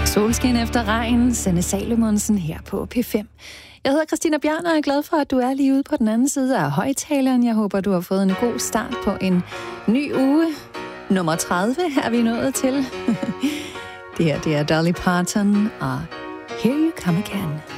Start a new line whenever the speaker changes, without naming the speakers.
Solskin efter regn, Sanne Salomonsen her på P5. Jeg hedder Christina Bjørn, og jeg er glad for, at du er lige ude på den anden side af højtaleren. Jeg håber, du har fået en god start på en ny uge. Nummer 30 er vi nået til. Det er Dolly Parton og Here You Come Again.